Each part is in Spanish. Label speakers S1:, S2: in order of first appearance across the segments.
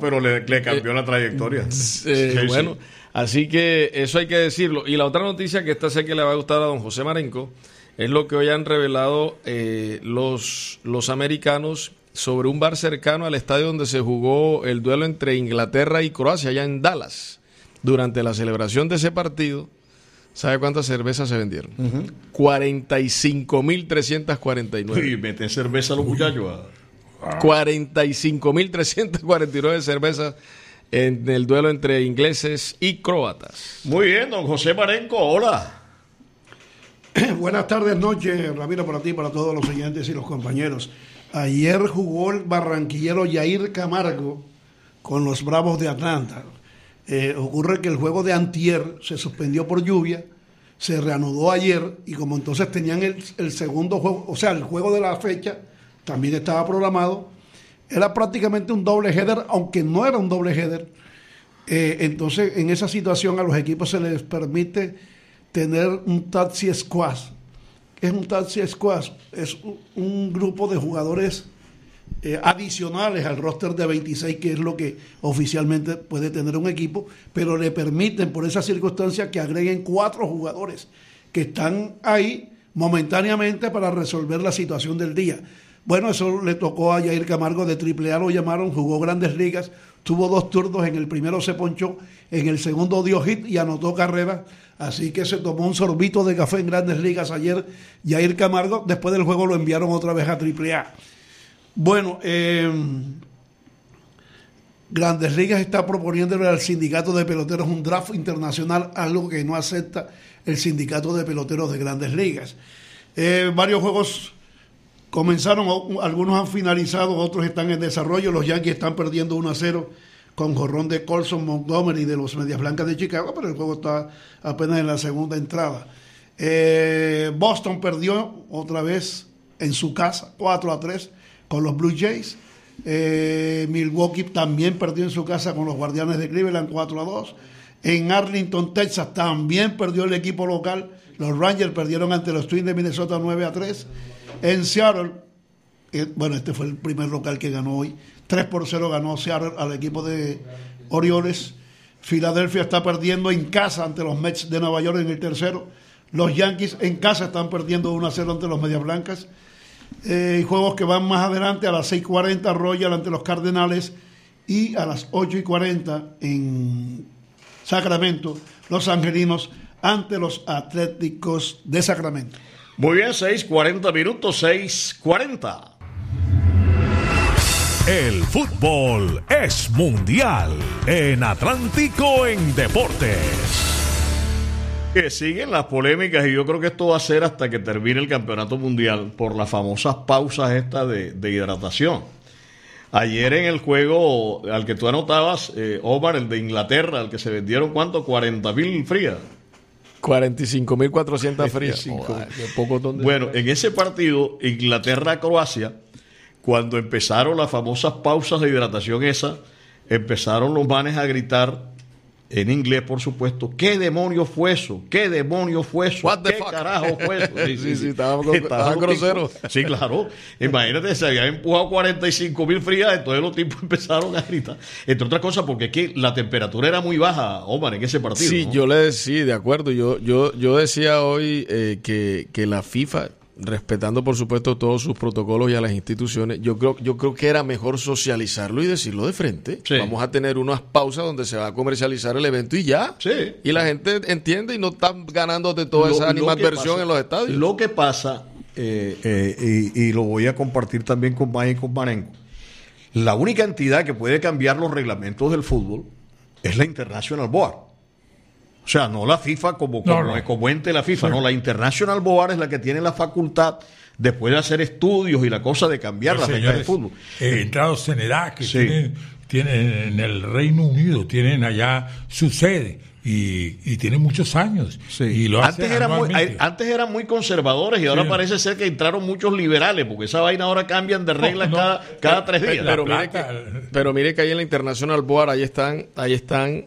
S1: pero le cambió la trayectoria.
S2: Bueno, así que eso hay que decirlo. Y la otra noticia que esta sé que le va a gustar a don José Marenco es lo que hoy han revelado los americanos sobre un bar cercano al estadio donde se jugó el duelo entre Inglaterra y Croacia, allá en Dallas. Durante la celebración de ese partido, ¿sabe cuántas cervezas se vendieron? 45.349.
S1: Y meten cerveza a los muchachos.
S2: 45.349 cervezas en el duelo entre ingleses y croatas.
S1: Muy bien, don José Marenco, hola.
S3: Buenas tardes, noches, Ramiro, para ti, para todos los oyentes y los compañeros. Ayer jugó el barranquillero Yair Camargo con los Bravos de Atlanta. Ocurre que el juego de antier se suspendió por lluvia, se reanudó ayer y como entonces tenían el segundo juego, o sea, el juego de la fecha también estaba programado, era prácticamente un doble header, aunque no era un doble header. Entonces, en esa situación a los equipos se les permite tener un taxi squad. ¿Qué es un taxi squad? Es un grupo de jugadores adicionales al roster de 26, que es lo que oficialmente puede tener un equipo, pero le permiten por esa circunstancia que agreguen 4 jugadores que están ahí momentáneamente para resolver la situación del día. Bueno, eso le tocó a Yair Camargo de AAA, lo llamaron, jugó Grandes Ligas, tuvo 2 turnos, en el primero se ponchó, en el segundo dio hit y anotó carrera, así que se tomó un sorbito de café en Grandes Ligas ayer Yair Camargo. Después del juego lo enviaron otra vez a AAA. Bueno, Grandes Ligas está proponiéndole al sindicato de peloteros un draft internacional, algo que no acepta el sindicato de peloteros de Grandes Ligas. Varios juegos comenzaron, algunos han finalizado, otros están en desarrollo. Los Yankees están perdiendo 1-0 con jonrón de Colson Montgomery de los Medias Blancas de Chicago, pero el juego está apenas en la segunda entrada. Boston perdió otra vez en su casa 4-3 con los Blue Jays. Milwaukee también perdió en su casa con los Guardianes de Cleveland 4-2. En Arlington, Texas, también perdió el equipo local. Los Rangers perdieron ante los Twins de Minnesota 9-3. En Seattle, bueno, este fue el primer local que ganó hoy. 3-0 ganó Seattle al equipo de Orioles. Filadelfia está perdiendo en casa ante los Mets de Nueva York en el tercero. Los Yankees en casa están perdiendo 1-0 ante los Medias Blancas. Y juegos que van más adelante, a las 6:40 Royal ante los Cardenales y a las 8:40 en Sacramento, los Angelinos ante los Atléticos de Sacramento.
S1: Muy bien, 6:40 minutos, 6:40.
S4: El fútbol es mundial en Atlántico en Deportes.
S1: Que siguen las polémicas y yo creo que esto va a ser hasta que termine el campeonato mundial por las famosas pausas estas de hidratación. Ayer en el juego al que tú anotabas, Omar, el de Inglaterra, al que se vendieron, ¿cuánto? 40.000 frías.
S2: 45.400 frías.
S1: Bueno, en ese partido, Inglaterra-Croacia, cuando empezaron las famosas pausas de hidratación esas, empezaron los manes a gritar, en inglés, por supuesto, ¿qué demonios fue eso? ¿Qué demonios fue eso? ¿Qué carajo fue eso?
S2: Sí, estaban groseros.
S1: Sí, claro. Imagínate, se habían empujado 45.000 frías, entonces los tipos empezaron a gritar. Entre otras cosas, porque es que la temperatura era muy baja, Omar, en ese partido.
S2: Sí, ¿no? Yo le decía, de acuerdo. Yo decía hoy que la FIFA, respetando por supuesto todos sus protocolos y a las instituciones, yo creo que era mejor socializarlo y decirlo de frente.
S1: Sí.
S2: Vamos a tener unas pausas donde se va a comercializar el evento y ya.
S1: Sí.
S2: Y la gente entiende y no están ganando de toda esa animadversión en los estadios.
S1: Lo que pasa, y lo voy a compartir también con Mike y con Marenco, la única entidad que puede cambiar los reglamentos del fútbol es la International Board. O sea, no la FIFA como ente de la FIFA, sí. No, la International Board es la que tiene la facultad, después de hacer estudios y la cosa de cambiar las reglas del fútbol.
S5: Entrados en edad que
S1: sí.
S5: tienen en el Reino Unido, tienen allá su sede y tienen muchos años.
S1: Sí.
S5: Y lo
S1: antes eran muy conservadores y ahora parece ser que entraron muchos liberales, porque esa vaina ahora cambian de reglas cada 3 días.
S2: Pero mire que ahí en la International Board, ahí están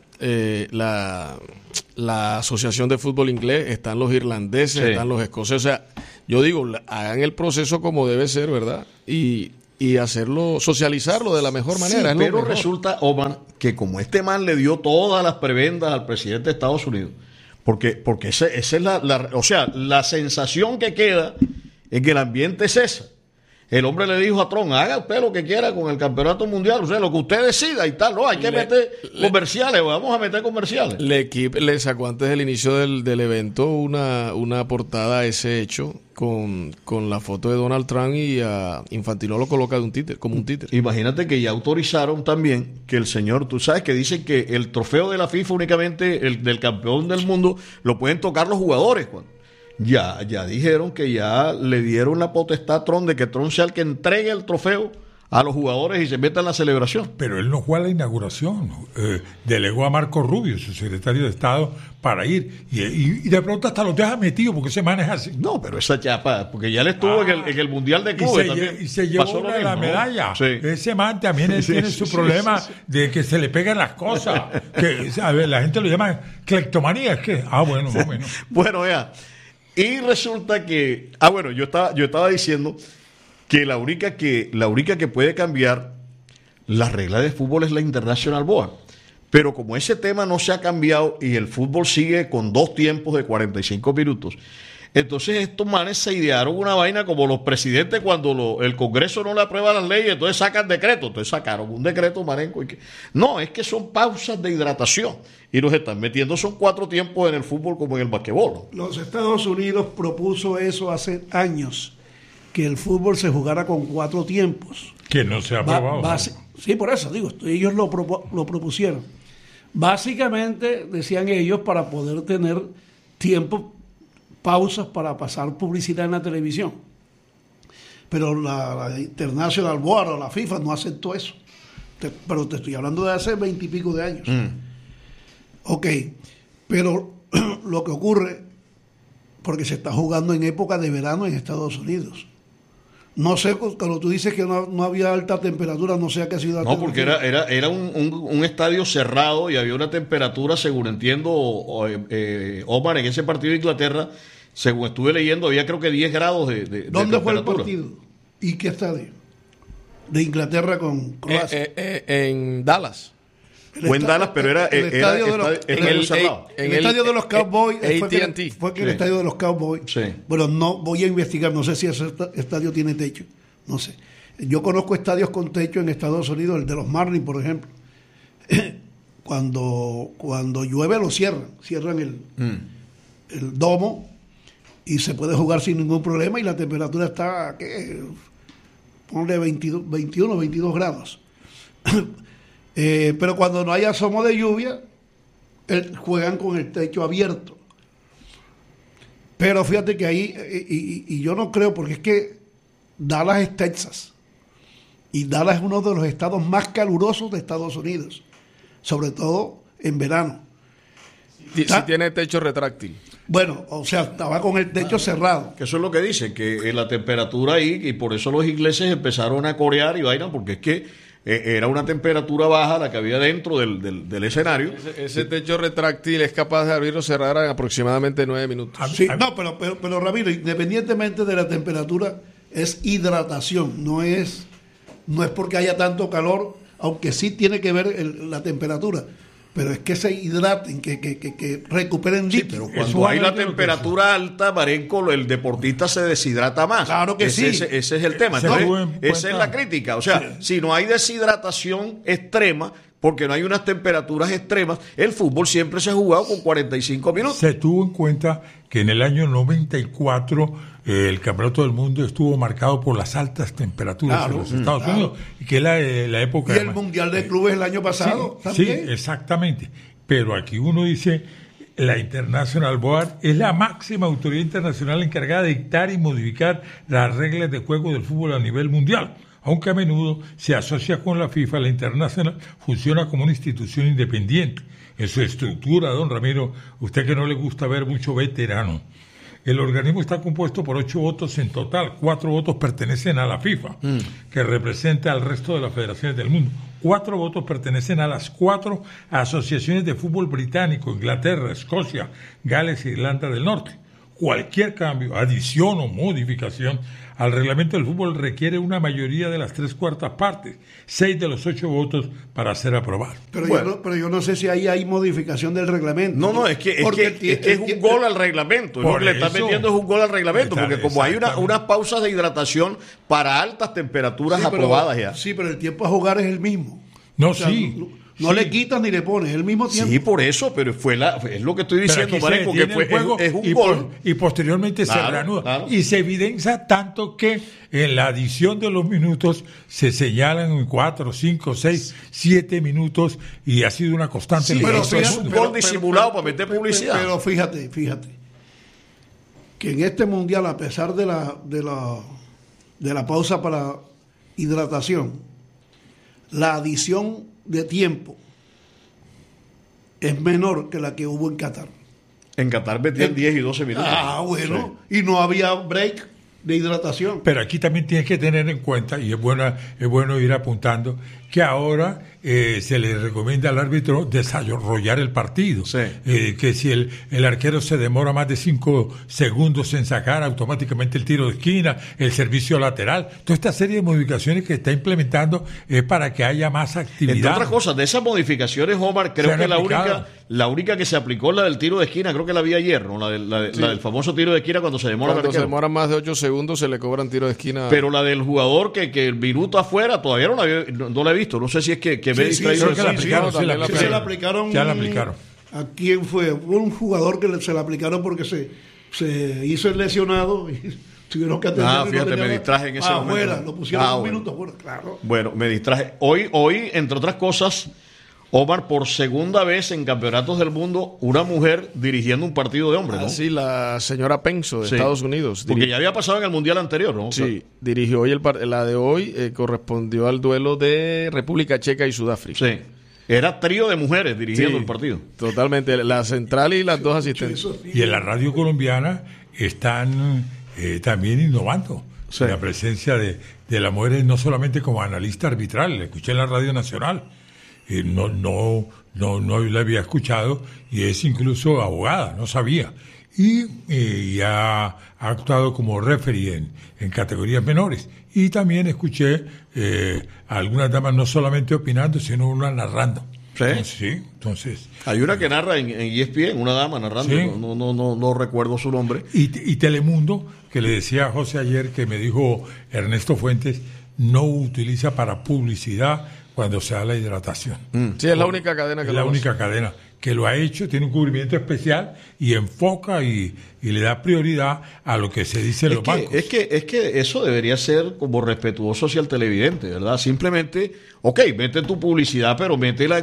S2: la Asociación de Fútbol Inglés, están los irlandeses, están los escoceses. O sea, yo digo, hagan el proceso como debe ser, ¿verdad? Y y hacerlo, socializarlo de la mejor manera.
S1: Sí, pero resulta, Omar, que como este man le dio todas las prebendas al presidente de Estados Unidos, porque esa es la sensación que queda en que el ambiente es esa. El hombre le dijo a Trump, haga usted lo que quiera con el campeonato mundial, o sea, lo que usted decida y tal, no, hay que meter comerciales, vamos a meter comerciales.
S2: Le sacó antes del inicio del evento una portada a ese hecho con la foto de Donald Trump y a Infantino lo coloca como un títere.
S1: Imagínate que ya autorizaron también que el señor, tú sabes que dicen que el trofeo de la FIFA únicamente, el del campeón del mundo, lo pueden tocar los jugadores, Juan. Ya dijeron que ya le dieron la potestad a Trump de que Trump sea el que entregue el trofeo a los jugadores y se meta en la celebración.
S5: Pero él no fue a la inauguración, delegó a Marco Rubio, su secretario de Estado, para ir y de pronto hasta los deja metidos porque ese man es así.
S1: No, pero esa chapa, porque ya él estuvo en el Mundial de Clubes también.
S5: Y se llevó una de la medalla. ¿No? Sí. Ese man también tiene su problema de que se le pegan las cosas. Que, a ver, la gente lo llama cleptomanía, es que, bueno, más o menos.
S1: Bueno, vea. Y resulta que, yo estaba diciendo que la única que puede cambiar las reglas de fútbol es la International Board. Pero como ese tema no se ha cambiado y el fútbol sigue con 2 tiempos de 45 minutos, entonces estos manes se idearon una vaina como los presidentes cuando el Congreso no le aprueba las leyes, entonces sacan decretos. Entonces sacaron un decreto, Marenco. No, es que son pausas de hidratación. Y nos están metiendo, son 4 tiempos en el fútbol como en el basquetbol.
S3: Los Estados Unidos propuso eso hace años, que el fútbol se jugara con 4 tiempos.
S5: Que no se ha aprobado.
S3: Sí, por eso digo, ellos lo propusieron. Básicamente, decían ellos, para poder tener tiempo, pausas para pasar publicidad en la televisión. Pero la International Board o la FIFA no aceptó eso. Pero te estoy hablando de hace 20 y pico de años. Ok, pero lo que ocurre, porque se está jugando en época de verano en Estados Unidos. No sé, cuando tú dices que no había alta temperatura, no sé a qué ciudad.
S1: No, porque era un estadio cerrado y había una temperatura, según entiendo, Omar, en ese partido de Inglaterra, según estuve leyendo, había creo que 10 grados de temperatura.
S3: ¿Dónde fue el partido? ¿Y qué estadio? De Inglaterra con Croacia.
S2: En Dallas.
S1: Fue en Dallas, pero era
S3: el estadio de los Cowboys.
S2: AT&T.
S3: Fue que el estadio de los Cowboys.
S1: Sí.
S3: Bueno, no voy a investigar, no sé si ese estadio tiene techo. No sé. Yo conozco estadios con techo en Estados Unidos, el de los Marlins, por ejemplo. Cuando llueve lo cierran el domo y se puede jugar sin ningún problema y la temperatura está, ponle 21, 22 grados. Pero cuando no hay asomo de lluvia, juegan con el techo abierto. Pero fíjate que ahí, y yo no creo, porque es que Dallas es Texas. Y Dallas es uno de los estados más calurosos de Estados Unidos, sobre todo en verano.
S2: Si tiene techo retráctil.
S3: Bueno, o sea, estaba con el techo cerrado.
S1: Que eso es lo que dicen, que la temperatura ahí, y por eso los ingleses empezaron a corear y vaina, porque es que era una temperatura baja la que había dentro del escenario.
S2: Ese techo retráctil es capaz de abrir o cerrar en aproximadamente 9 minutos.
S3: Sí, no, pero Ramiro, independientemente de la temperatura, es hidratación, no es porque haya tanto calor, aunque sí tiene que ver la temperatura. Pero es que se hidraten, que recuperen líquido.
S1: Sí, pero cuando hay la temperatura alta, Marenco, el deportista se deshidrata más.
S3: Claro que sí.
S1: Ese es el tema. Entonces, esa es la crítica. O sea, si no hay deshidratación extrema, porque no hay unas temperaturas extremas, el fútbol siempre se ha jugado con 45 minutos.
S5: Se tuvo en cuenta que en el año 94 el Campeonato del Mundo estuvo marcado por las altas temperaturas en los Estados Unidos, y que es la época...
S3: Y el Mundial de Clubes el año pasado también.
S5: Sí, exactamente. Pero aquí uno dice, la International Board es la máxima autoridad internacional encargada de dictar y modificar las reglas de juego del fútbol a nivel mundial. Aunque a menudo se asocia con la FIFA, la Internacional funciona como una institución independiente. En su estructura, don Ramiro, usted que no le gusta ver mucho veterano, el organismo está compuesto por 8 votos en total. 4 votos pertenecen a la FIFA, que representa al resto de las federaciones del mundo. 4 votos pertenecen a las 4 asociaciones de fútbol británico, Inglaterra, Escocia, Gales e Irlanda del Norte. cualquier cambio, adición o modificación al reglamento del fútbol requiere una mayoría de las 3/4 partes, 6 de los 8 votos para ser aprobado.
S3: Pero yo no sé si ahí hay modificación del reglamento.
S1: No, es que es un gol al reglamento. Lo que le están metiendo es un gol al reglamento, porque como hay unas pausas de hidratación para altas temperaturas aprobadas ya.
S3: Sí, pero el tiempo a jugar es el mismo.
S5: No,
S3: o sea,
S5: sí.
S3: No le quitas ni le pones, es el mismo tiempo.
S1: Sí, por eso, pero es lo que estoy diciendo, Marenco, que es un gol.
S5: Y posteriormente se reanuda. Claro. Y se evidencia tanto que en la adición de los minutos se señalan 4, 5, 6, 7 minutos y ha sido una constante.
S1: Sí, pero es un gol disimulado para meter publicidad.
S3: Pero fíjate, que en este mundial, a pesar de la pausa para hidratación, la adición de tiempo es menor que la que hubo en Qatar.
S1: En Qatar metían 10 y 12 minutos.
S3: Bueno, sí. Y no había break de hidratación.
S5: Pero aquí también tienes que tener en cuenta, y es bueno ir apuntando, que ahora se le recomienda al árbitro desarrollar el partido.
S1: Sí.
S5: Que si el arquero se demora más de 5 segundos en sacar, automáticamente el tiro de esquina, el servicio lateral, toda esta serie de modificaciones que está implementando es para que haya más actividad.
S1: Entre otras cosas, de esas modificaciones, Omar, creo que la única que se aplicó es la del tiro de esquina, creo que la vi ayer, ¿no? La del famoso tiro de esquina cuando se demora el arquero.
S2: Cuando se demora más de 8 segundos se le cobran tiro de esquina.
S1: Pero la del jugador que el minuto afuera todavía no la he visto. No sé si es que me he distraído.
S3: Se la aplicaron.
S5: Ya la aplicaron.
S3: ¿A quién fue? Fue un jugador que se la aplicaron porque se hizo el lesionado y tuvieron que atender.
S1: Fíjate, me distraje en ese momento.
S3: Afuera, lo pusieron un minuto afuera, claro.
S1: Bueno, me distraje. Hoy, entre otras cosas, Omar, por segunda vez en campeonatos del mundo, una mujer dirigiendo un partido de hombres, ¿no?
S2: Sí, la señora Penso de Estados Unidos.
S1: Porque ya había pasado en el Mundial anterior, ¿no?
S2: Sí, dirigió hoy la de hoy, correspondió al duelo de República Checa y Sudáfrica.
S1: Sí. Era trío de mujeres dirigiendo el partido.
S2: Totalmente, la central y las dos asistentes.
S5: Y en la radio colombiana están también innovando.
S1: Sí.
S5: La presencia de las mujeres no solamente como analista arbitral, la escuché en la Radio Nacional. No la había escuchado y es incluso abogada, no sabía. Y ha actuado como referee en categorías menores. Y también escuché a algunas damas no solamente opinando, sino una narrando.
S1: ¿Sí?
S5: Entonces.
S1: Hay una que narra en ESPN, una dama narrando, ¿sí? No recuerdo su nombre.
S5: Y Telemundo, que le decía a José ayer, que me dijo Ernesto Fuentes, no utiliza para publicidad cuando se da la hidratación.
S2: Sí, es la única cadena que
S5: lo hace. Es la única cadena que lo ha hecho, tiene un cubrimiento especial y enfoca y le da prioridad a lo que se dice en los bancos.
S1: Es que eso debería ser como respetuoso hacia el televidente, ¿verdad? Simplemente, mete tu publicidad, pero métela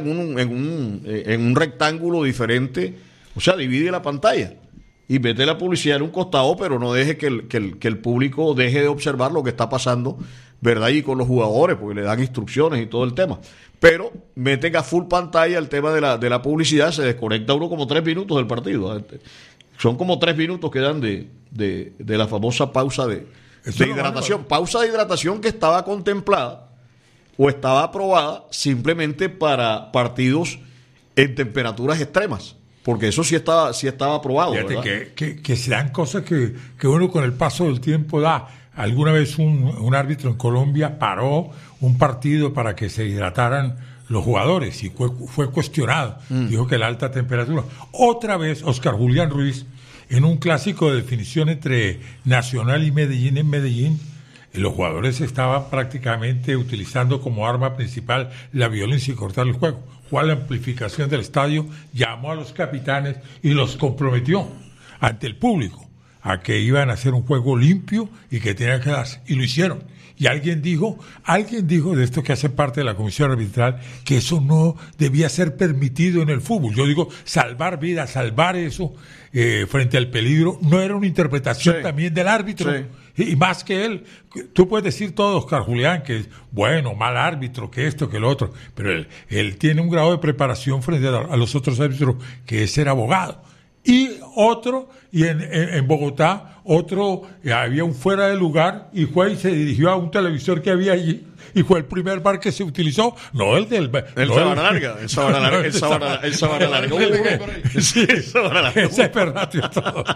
S1: en un rectángulo diferente, o sea, divide la pantalla y mete la publicidad en un costado, pero no deje que el público deje de observar lo que está pasando, ¿verdad? Y con los jugadores, porque le dan instrucciones y todo el tema. Pero meten a full pantalla el tema de la publicidad, se desconecta uno como 3 minutos del partido. Son como 3 minutos que dan de la famosa pausa de hidratación. Pausa de hidratación que estaba contemplada o estaba aprobada simplemente para partidos en temperaturas extremas. Porque eso sí estaba aprobado.
S5: Fíjate que se dan cosas que uno con el paso del tiempo da. Alguna vez un árbitro en Colombia paró un partido para que se hidrataran los jugadores y fue cuestionado. Dijo que la alta temperatura. Otra vez, Oscar Julián Ruiz, en un clásico de definición entre Nacional y Medellín, en Medellín, los jugadores estaban prácticamente utilizando como arma principal la violencia y cortar el juego. Fue a la amplificación del estadio, llamó a los capitanes y los comprometió ante el público a que iban a hacer un juego limpio y que tenían que darse, y lo hicieron. Y alguien dijo de esto que hace parte de la comisión arbitral, que eso no debía ser permitido en el fútbol. Yo digo, salvar vidas, salvar eso frente al peligro, no era una interpretación también del árbitro. Sí. Y más que él, tú puedes decir todo, Oscar Julián, que es bueno, mal árbitro, que esto, que lo otro, pero él tiene un grado de preparación frente a los otros árbitros, que es ser abogado. Y en Bogotá, había un fuera de lugar y fue y se dirigió a un televisor que había allí. Y fue el primer bar que se utilizó, no el del...
S1: El Sabana Larga. El Sabana Larga.
S5: Sí, ese es Bernatio todo.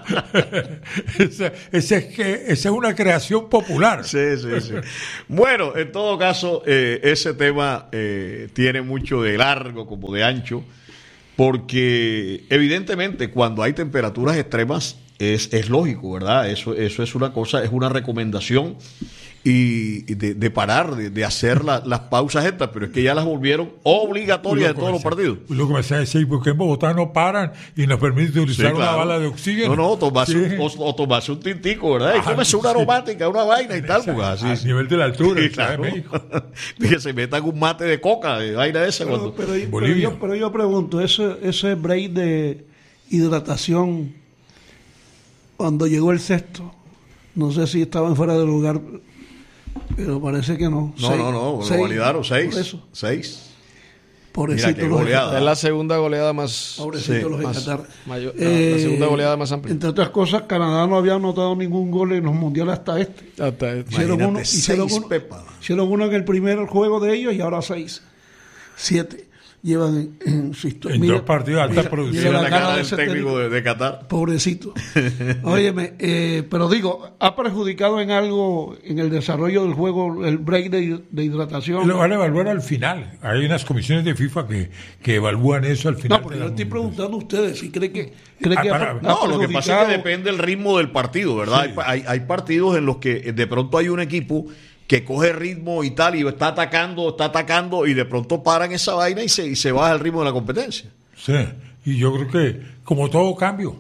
S5: Esa es una creación popular.
S1: Sí. Bueno, en todo caso, ese tema tiene mucho de largo como de ancho, porque evidentemente cuando hay temperaturas extremas es lógico, ¿verdad? Eso es una cosa, es una recomendación y de parar, de hacer las pausas estas, pero es que ya las volvieron obligatorias de todos los partidos.
S5: Lo que me hace decir, porque en Bogotá no paran y nos permite utilizar una bala de oxígeno.
S1: No, tomarse un tintico, ¿verdad? Y comerse una aromática, una vaina y tal, porque así.
S5: A nivel de la altura,
S1: sí, claro.
S5: de México.
S1: Que se metan un mate de coca, de vaina esa.
S3: Pero yo pregunto, ese break de hidratación, cuando llegó el sexto, no sé si estaban fuera de lugar, pero parece que no.
S1: No, lo validaron 6.
S3: Pobrecito,
S1: mira qué goleada.
S2: Es la segunda goleada más...
S3: Pobrecito los
S2: más
S3: Qatar.
S2: mayor, la segunda goleada más amplia.
S3: Entre otras cosas, Canadá no había anotado ningún gol en los mundiales hasta este. Hicieron uno en el primer juego de ellos y ahora 7 llevan en su historia.
S5: En 2 partidos de alta producción.
S1: Mira la cara del técnico de Qatar.
S3: Pobrecito. Óyeme, pero digo, ¿ha perjudicado en algo en el desarrollo del juego el break de hidratación?
S5: Lo van a evaluar al final. Hay unas comisiones de FIFA que evalúan eso al final.
S3: No, porque yo estoy preguntando a ustedes si cree que
S1: no, lo que pasa es que depende del ritmo del partido, ¿verdad? Sí. Hay partidos en los que de pronto hay un equipo que coge ritmo y tal, y está atacando, y de pronto paran esa vaina y se baja el ritmo de la competencia.
S5: Sí, y yo creo que, como todo cambio,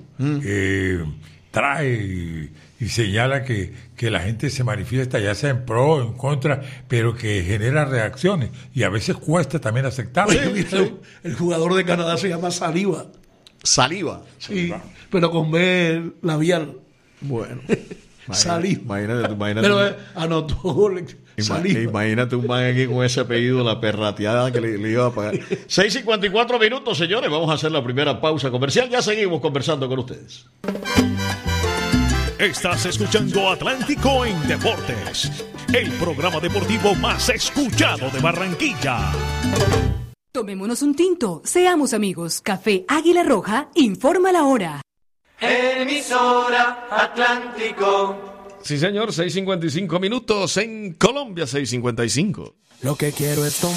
S5: trae y señala que la gente se manifiesta, ya sea en pro o en contra, pero que genera reacciones, y a veces cuesta también aceptarlo.
S3: El jugador de Canadá se llama Saliva. Sí, pero con B labial.
S1: Bueno.
S3: Saliva.
S1: Imagínate.
S3: Pero anotó Saliva.
S1: Imagínate un man aquí con ese apellido, la perrateada que le iba a pagar. 6:54 minutos, señores. Vamos a hacer la primera pausa comercial. Ya seguimos conversando con ustedes.
S4: Estás escuchando Atlántico en Deportes, el programa deportivo más escuchado de Barranquilla.
S6: Tomémonos un tinto, seamos amigos. Café Águila Roja informa la hora.
S7: Emisora Atlántico.
S2: Sí, señor, 6:55 minutos en Colombia, 6:55.
S7: Lo que quiero es tomar